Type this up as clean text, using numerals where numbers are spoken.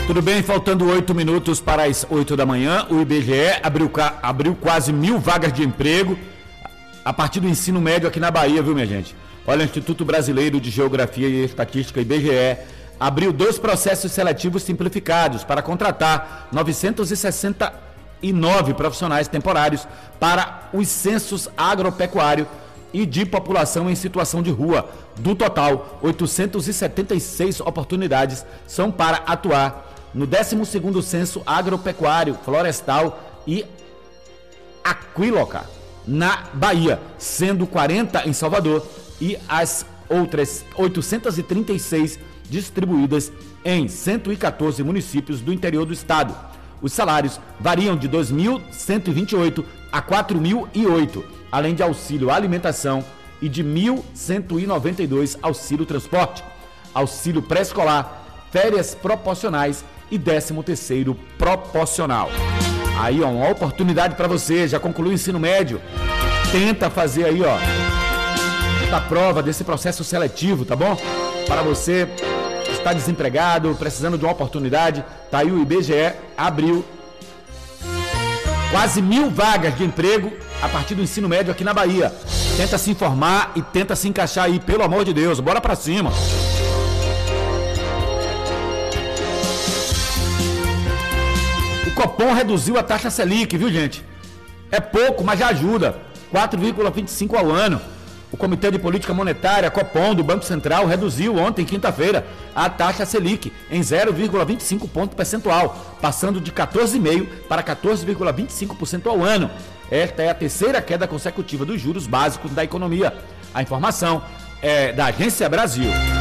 Tudo bem, faltando 8 minutos para as 8 da manhã, o IBGE abriu quase 1.000 vagas de emprego a partir do ensino médio aqui na Bahia, viu, minha gente? Olha, o Instituto Brasileiro de Geografia e Estatística, IBGE, abriu 2 processos seletivos simplificados para contratar 969 profissionais temporários para os censos agropecuário e de população em situação de rua. Do total, 876 oportunidades são para atuar no 12º Censo Agropecuário, Florestal e Aquícola, na Bahia, sendo 40 em Salvador e as outras 836 distribuídas em 114 municípios do interior do estado. Os salários variam de 2.128 a 4.008, além de auxílio alimentação e de 1.192 auxílio transporte, auxílio pré-escolar, férias proporcionais e 13º proporcional. Aí, ó, uma oportunidade para você, já concluiu o ensino médio, tenta fazer aí, ó, a prova desse processo seletivo, tá bom? Para você que está desempregado, precisando de uma oportunidade, tá aí o IBGE abriu quase 1.000 vagas de emprego a partir do ensino médio aqui na Bahia. Tenta se informar e tenta se encaixar aí, pelo amor de Deus, bora pra cima. O Copom reduziu a taxa Selic, viu, gente? É pouco, mas já ajuda. 4,25 ao ano. O Comitê de Política Monetária, Copom, do Banco Central, reduziu ontem, quinta-feira, a taxa Selic em 0,25 ponto percentual, passando de 14,5% para 14,25% ao ano. Esta é a terceira queda consecutiva dos juros básicos da economia. A informação é da Agência Brasil.